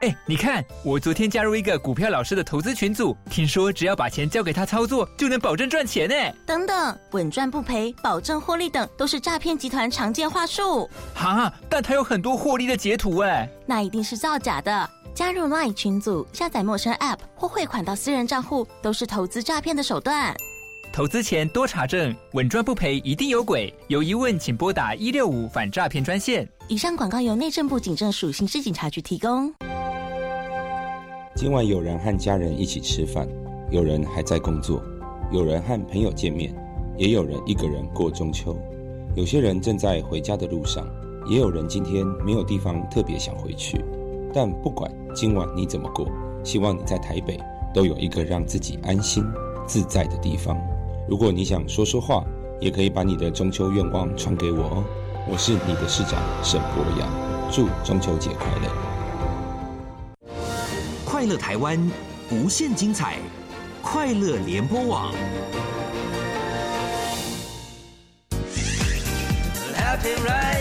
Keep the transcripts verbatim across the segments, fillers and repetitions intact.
哎，你看，我昨天加入一个股票老师的投资群组，听说只要把钱交给他操作，就能保证赚钱呢。 等等，稳赚不赔、保证获利等，都是诈骗集团常见话术。 哈，但他有很多获利的截图哎， 那一定是造假的。加入 LINE 群组，下载陌生 App 或汇款到私人账户，都是投资诈骗的手段。 投资前多查证，稳赚不赔一定有鬼。有疑问请拨打一六五反诈骗专线。 以上广告由内政部警政署刑事警察局提供。 今晚有人和家人一起吃饭，有人还在工作，有人和朋友见面，也有人一个人过中秋。有些人正在回家的路上，也有人今天没有地方特别想回去。但不管今晚你怎么过，希望你在台北都有一个让自己安心自在的地方。如果你想说说话，也可以把你的中秋愿望传给我哦。我是你的市长沈博阳，祝中秋节快乐！ 快乐台湾，无限精彩，快乐联播网。 Happy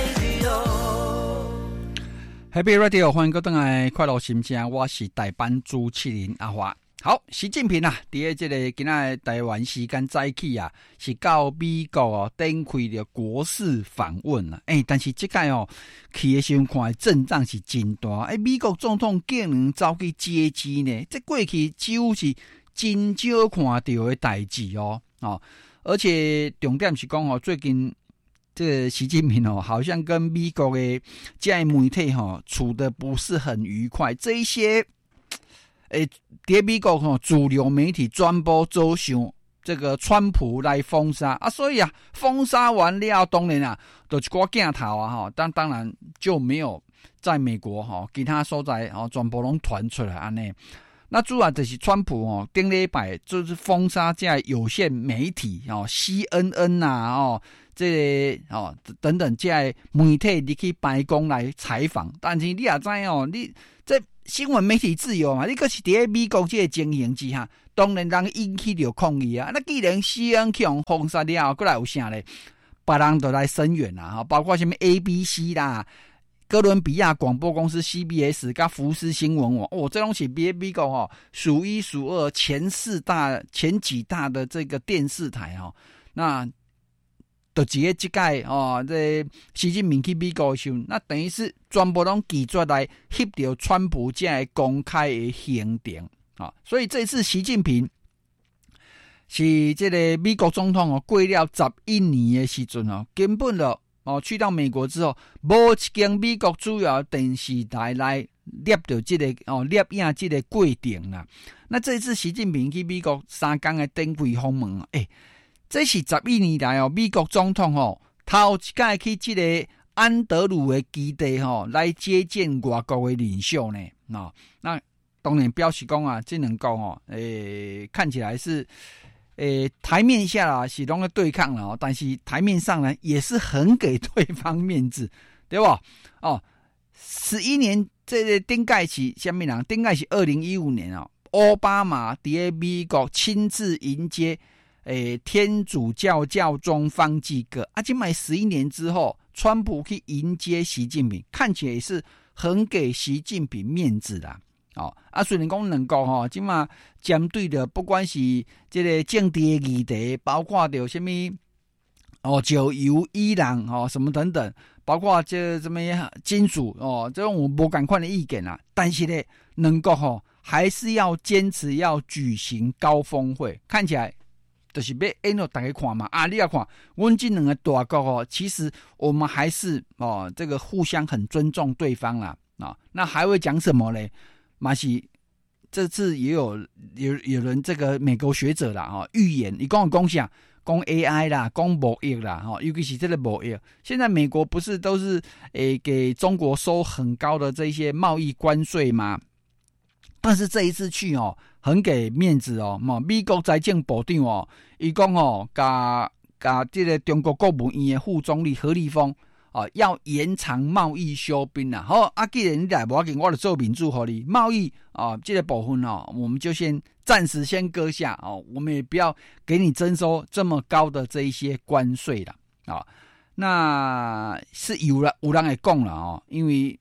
Radio，Happy Radio， 欢迎各位回来快乐心情，我是代班主持人阿华。好，习近平啊，伫个这个今仔台湾时间早起啊，是到美国哦，展开了国事访问啦。诶、欸，但是这届哦，去的时候看阵仗是真大。诶、欸，美国总统竟然走去接机呢，这过去几乎是真少看到的代志哦。哦，而且重点是讲哦，最近这个习近平哦，好像跟美国的这些媒体哈、哦、处得不是很愉快，这一些。诶，在美国吼，主流媒体专播走向这个川普来封杀啊，所以啊，封杀完了，当然啊，就一挂镜头啊，哈，但当然就没有在美国哈，其他所在哦，全部拢传出来安尼。那主要就是川普哦，顶礼拜就是封杀这有线媒体哦 ，C N N 呐、啊、哦，这个、哦等等这媒体你去白宫来采访，但是你也知哦，你这。新闻媒体自由嘛，你可是伫美国这个情形之下，当然人引起了抗议啊。那既然 C N N 去封杀了后，过来有啥咧？别人都来声援啦，包括什么 A B C 啦、哥伦比亚广播公司 C B S 跟福斯新闻网，哦，这东西比美国哦数一数二前四大、前几大的这个电视台哦，那。就一个这届哦，这习近平去美国的时候，那等于是全部拢记出来翕到川普这个公开的行程啊、哦，所以这次习近平是这个美国总统哦，过了十一年的时阵哦，根本了哦，去到美国之后，无一间美国主要电视台来摄到这个哦摄影这个过程啦。那这次习近平去美国三天的登柜访问啊，诶。这是十一年来哦，美国总统哦，头一届去这个安德鲁的基地哦，来接见外国的领袖呢。哦，那当然表示讲啊，这两国哦，诶，看起来是诶台面下啦是拢在对抗了，但是台面上呢也是很给对方面子，对吧？哦，十一年这个顶届是什么人？顶届是二零一五年哦，奥巴马伫美国亲自迎接。诶，天主教教宗方济各啊，今买十一年之后，川普去迎接习近平，看起来也是很给习近平面子啦。哦，啊，虽然讲两国吼，今嘛针对的不管是这个政治的议题，包括着什么哦，石油、伊朗哦，什么等等，包括这什么金属哦，这种我无同款的意见啦。但是呢，两国吼还是要坚持要举行高峰会，看起来。就是要演给大家看嘛，啊，你要看，我们这两个大国哦，其实我们还是哦，这个互相很尊重对方啦，啊、哦，那还会讲什么呢？马西这次也有有有人这个美国学者啦，哦，预言，你跟我讲啥？讲 A I 啦，讲贸易啦，哦，尤其是这个贸易，现在美国不是都是诶给中国收很高的这些贸易关税吗？但是这一次去哦，很给面子哦。嘛，美国财政部长哦，伊讲哦，甲甲这个中国国务院的副总理何立峰哦，要延长贸易休兵啦。好，啊，既然你来无要紧，我就做民主互你贸易啊，这个部分哦，我们就先暂时先搁下哦，我们也不要给你征收这么高的这一些关税了啊。那是有人有人会讲了哦，因为。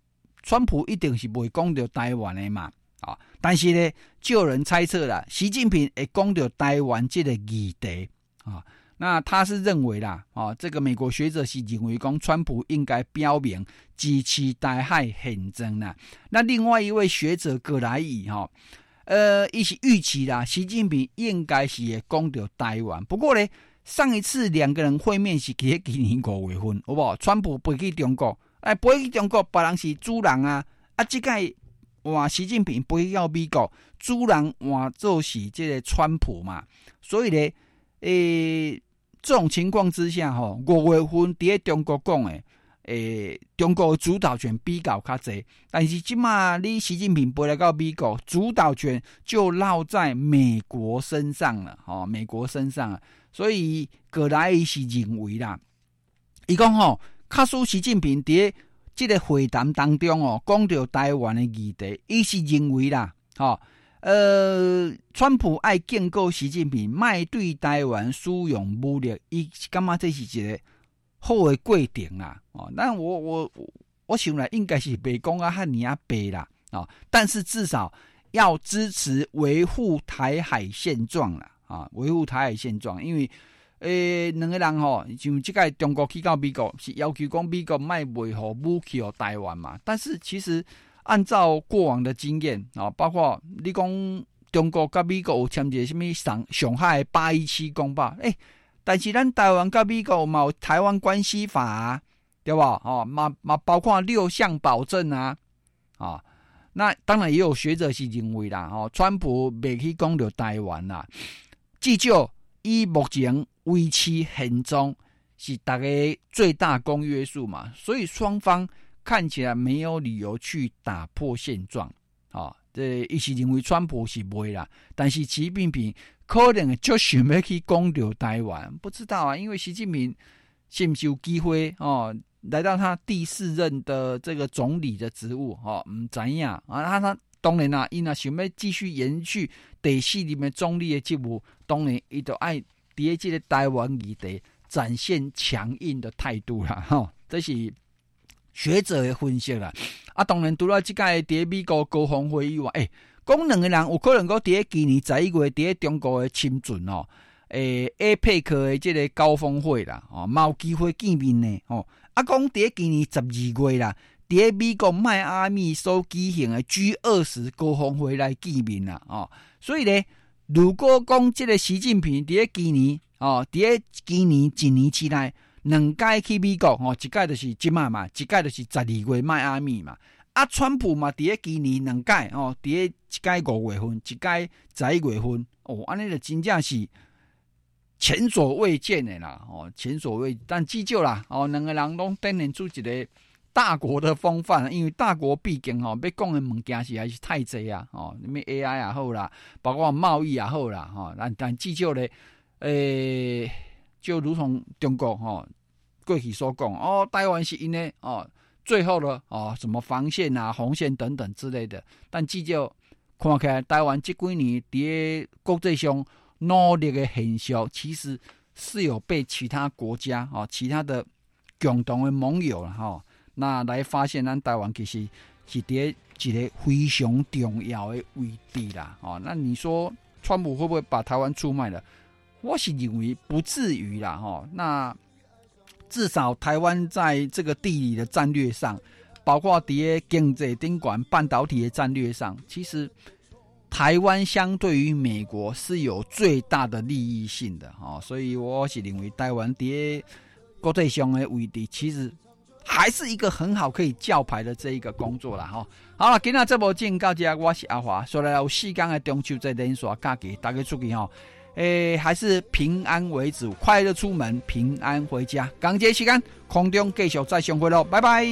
川普一定是不会讲到台湾的嘛，啊，但是呢，就有人猜测啦，习近平会讲到台湾这个议题啊。那他是认为啦，啊，这个美国学者是认为讲，川普应该表明支持台海宪政啦。那另外一位学者葛莱伊哈，呃，伊是预期啦，习近平应该是会讲到台湾。不过呢，上一次两个人会面是喺今年五月份，好不好？川普飞去中国，哎，飞去中国，别人是主人啊，啊，这个换习近平飞到美国，主人换做是这个川普嘛，所以呢，诶。这种情况之下，吼五月份伫中国讲诶，诶，中国主导权比较较济，但是即马你习近平飞来到美国，主导权就落在美国身上了，吼，美国身上了。所以葛莱伊是认为啦，伊讲吼，卡输习近平伫即个会谈当中哦，讲到台湾的议题，伊是认为啦，吼。呃，川普爱建构习近平，卖对台湾使用武力，伊感觉这是一个好的过程啦。哦，但我我我想来应该是袂讲啊遐尼啊白啦。哦，但是至少要支持维护台海现状啦。啊，维护台海现状，因为诶，两个人吼，像这个中国去到美国是要求讲美国卖卖互武器予台湾嘛，但是其实。按照过往的经验啊，包括你讲中国跟美国有签一个什么上上海八一七公报，诶、欸，但是咱台湾跟美国嘛有台湾关系法啊，对吧？哦，嘛嘛包括六项保证啊，啊，那当然也有学者是认为啦，哦，川普未去讲到台湾啦，至少以目前维持现状是大家最大公约数嘛，所以双方。看起来没有理由去打破现状，啊，这一是认为川普是不会啦，但是习近平可能就想要去攻掉台湾，不知道啊，因为习近平是不是有机会哦，来到他第四任的这个总理的职务，哦，唔知影啊，他他当然啦，伊若想要继续延续第四任的总理的职务，当然伊就爱伫这个台湾议题展现强硬的态度啦，哈、哦，这是。学者的分析啦，啊，当然除了这个伫美国高峰会以外，诶、欸，讲两个人有可能讲伫今年十一月伫中国的深圳哦，诶 ，A P E C 的这个高峰会啦，哦，嘛有机会见面呢，哦，啊，讲伫今年十二月啦，伫美国迈阿密所举行的 G 二十 高峰会来见面啦，哦，所以呢，如果讲这个习近平伫今年哦，伫今年一年之内。两届去美国哦，一届就是即马嘛，一届就是十二月迈阿密嘛。啊，川普嘛，伫咧今年两届哦，伫咧一届五月份，一届十一月份哦，安尼就真正是前所未见的啦哦，前所未，但至少啦哦，两个人拢展现出一个大国的风范，因为大国毕竟哦，要讲的物件是还是太济啊哦，什么 A I 也好啦，包括贸易也好啦哈，但但至少咧，诶、欸。就如同中国哦过去所讲哦，台湾是因为哦最后的哦什么防线啊、红线等等之类的，但至少看起来台湾这几年在国际上努力的现象，其实是有被其他国家哦、其他的共同的盟友哈、哦，那来发现咱台湾其实是在一个非常重要的位置啦哦。那你说川普会不会把台湾出卖了？我是认为不至于啦，哈。那至少台湾在这个地理的战略上，包括在经济顶管半导体的战略上，其实台湾相对于美国是有最大的利益性的，哈。所以我是认为台湾在国际上的位置，其实还是一个很好可以叫牌的这一个工作啦，哈。好了，今天这部节到这，我是阿华，说来有四天的中秋节连续假期，大家出去哈。诶，还是平安为主，快乐出门，平安回家。港节时间，空中继续再相会喽，拜拜。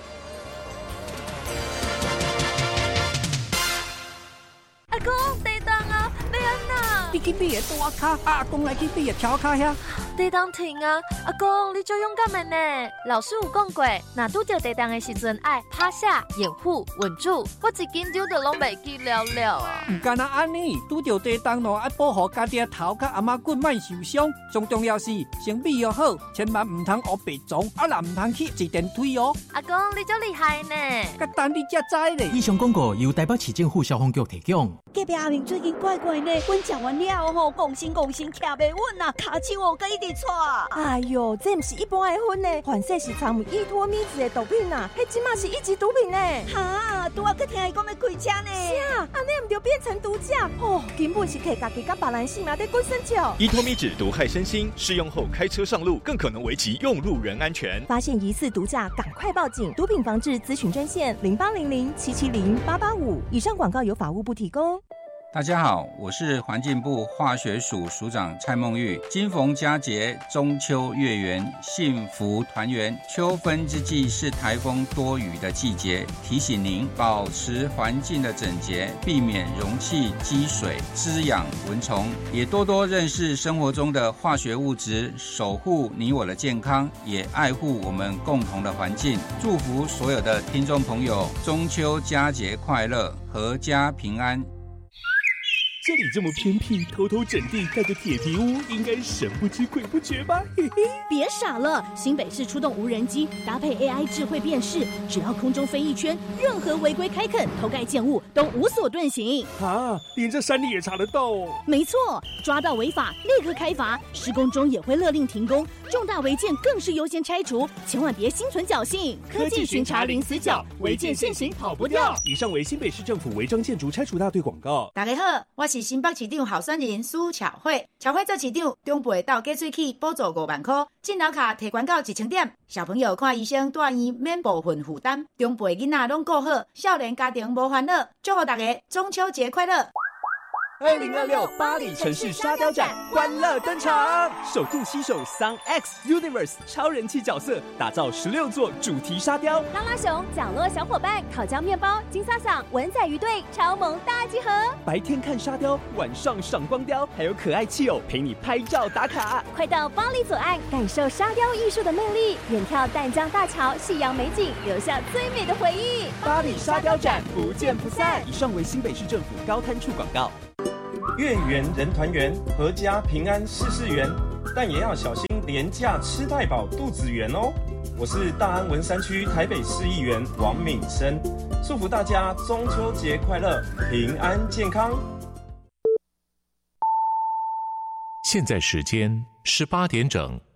阿公，地动啊，要安怎？ 你去买个大卡，阿公来去买个小卡呀。 地动停啊！阿公，你就勇敢的呢。老师有讲过，若拄着地动的时阵，爱趴下、掩护、稳住。我一紧张就拢袂记了了啊！ 唔干那安尼，拄着地动咯，爱保护家己的头甲阿妈骨莫受伤。最重要是先备要好，千万唔通学白撞，啊若唔通去坐电梯哦。 阿公，你真厉害呢！ 甲等你才知咧。 以上广告由台北市政府消防局提供。 隔壁阿明最近怪怪呢，阮食完了吼，讲心讲心徛袂稳啊，骹手哦，佮一直喘。 哎哟，这不是一般的薰呢，反正是掺有依托咪子的毒品啊，迄即马是一级毒品呢。 哈，拄啊佮听伊讲要开车呢。 是啊，安尼唔就变成毒驾哦，根本是摕家己甲别人性命在滚身桥。 依托咪酯毒害身心，适用后开车上路更可能危及用路人安全。 发现疑似毒驾，赶快报警！毒品防治咨询专线零八零零七七零八八五。以上广告由法务部提供。 大家好，我是环境部化学署署长蔡孟玉。今逢佳节，中秋月圆，幸福团圆。秋分之际是台风多雨的季节，提醒您保持环境的整洁，避免容器积水，滋养蚊虫，也多多认识生活中的化学物质，守护你我的健康，也爱护我们共同的环境。祝福所有的听众朋友中秋佳节快乐，阖家平安。 这里这么偏僻，偷偷整地盖个铁皮屋，应该神不知鬼不觉吧？嘿嘿， 别傻了，新北市出动无人机，搭配 A I 智慧辨识，只要空中飞一圈，任何违规开垦、偷盖建物都无所遁形。 啊，连这山里也查得到哦？ 没错，抓到违法立刻开罚，施工中也会勒令停工，重大违建更是优先拆除，千万别心存侥幸。 科技巡查零死角，违建现行跑不掉。以上为新北市政府违章建筑拆除大队广告。 大家好，我是新北市长候选人苏巧慧。巧慧做市长，中部到加水器补助五万块，进楼卡提悬到一千点。小朋友看医生住院免部分负担，中部囡仔拢顾好，少年家庭无烦恼。祝福大家中秋节快乐！ 二零二六巴黎城市沙雕展欢乐登场，首度携手 Sun X Universe 超人气角色，打造十六座主题沙雕。 拉拉熊、角落小伙伴、烤焦面包、金萨桑、文仔鱼队超萌大集合。 白天看沙雕，晚上赏光雕，还有可爱气偶陪你拍照打卡。 快到巴黎左岸感受沙雕艺术的魅力，远眺淡江大桥夕阳美景，留下最美的回忆。 巴黎沙雕展不见不散。以上为新北市政府高滩处广告。 月圆人团圆，阖家平安事事圆，但也要小心廉价吃太饱肚子圆哦。我是大安文山区台北市议员王敏生，祝福大家中秋节快乐，平安健康。 现在时间十八点整。